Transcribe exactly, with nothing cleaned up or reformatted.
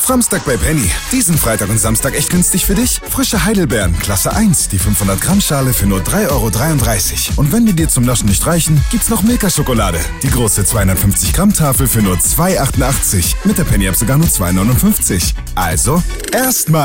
Samstag bei Penny. Diesen Freitag und Samstag echt günstig für dich. Frische Heidelbeeren, Klasse eins, die fünfhundert Gramm Schale für nur drei Euro dreiunddreißig. Und wenn die dir zum Naschen nicht reichen, gibt's noch Milka-Schokolade. Die große zweihundertfünfzig Gramm Tafel für nur zwei Euro achtundachtzig. Mit der Penny-App sogar nur zwei Euro neunundfünfzig. Also, erstmal